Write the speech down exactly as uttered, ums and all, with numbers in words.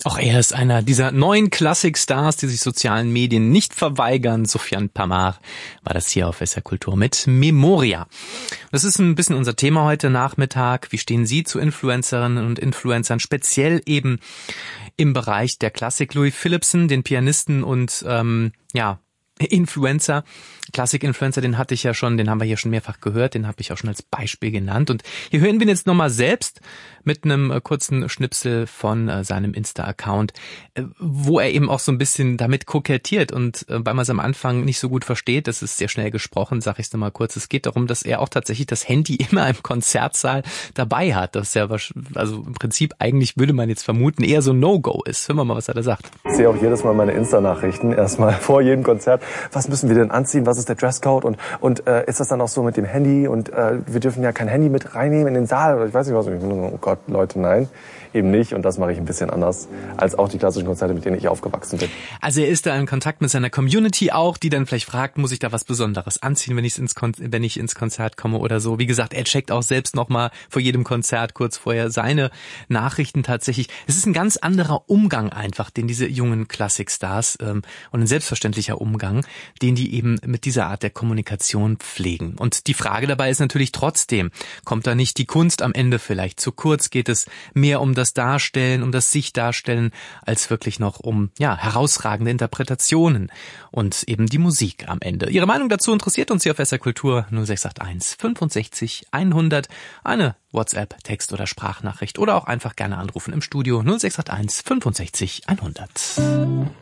Auch er ist einer dieser neuen Klassikstars, die sich sozialen Medien nicht verweigern. Sufjan Pamar war das hier auf S R Kultur mit Memoria. Das ist ein bisschen unser Thema heute Nachmittag. Wie stehen Sie zu Influencerinnen und Influencern, speziell eben im Bereich der Klassik? Louis Philippson, den Pianisten und ähm, ja Influencer, Klassik-Influencer, den hatte ich ja schon, den haben wir hier schon mehrfach gehört, den habe ich auch schon als Beispiel genannt. Und hier hören wir ihn jetzt nochmal selbst mit einem äh, kurzen Schnipsel von äh, seinem Insta-Account, äh, wo er eben auch so ein bisschen damit kokettiert. Und äh, weil man es am Anfang nicht so gut versteht, das ist sehr schnell gesprochen, sage ich es nochmal kurz, es geht darum, dass er auch tatsächlich das Handy immer im Konzertsaal dabei hat. Das ist ja, also im Prinzip eigentlich würde man jetzt vermuten, eher so ein No-Go ist. Hören wir mal, was er da sagt. Ich sehe auch jedes Mal meine Insta-Nachrichten, erstmal vor jedem Konzert. Was müssen wir denn anziehen? Was ist der Dresscode? Und, und äh, ist das dann auch so mit dem Handy? Und äh, wir dürfen ja kein Handy mit reinnehmen in den Saal. Oder ich weiß nicht was. Oh Gott, Leute, nein. Eben nicht. Und das mache ich ein bisschen anders als auch die klassischen Konzerte, mit denen ich aufgewachsen bin. Also er ist da in Kontakt mit seiner Community auch, die dann vielleicht fragt, muss ich da was Besonderes anziehen, wenn ich ins Kon- wenn ich ins Konzert komme oder so. Wie gesagt, er checkt auch selbst nochmal vor jedem Konzert kurz vorher seine Nachrichten tatsächlich. Es ist ein ganz anderer Umgang einfach, den diese jungen Klassikstars ähm, und ein selbstverständlicher Umgang, den die eben mit dieser Art der Kommunikation pflegen. Und die Frage dabei ist natürlich trotzdem, kommt da nicht die Kunst am Ende vielleicht zu kurz? Geht es mehr um das Darstellen, um das Sich-Darstellen, als wirklich noch um ja herausragende Interpretationen und eben die Musik am Ende. Ihre Meinung dazu interessiert uns hier auf S R Kultur null sechs acht eins fünfundsechzig hundert, eine WhatsApp, Text- oder Sprachnachricht oder auch einfach gerne anrufen im Studio null sechs acht eins fünfundsechzig hundert.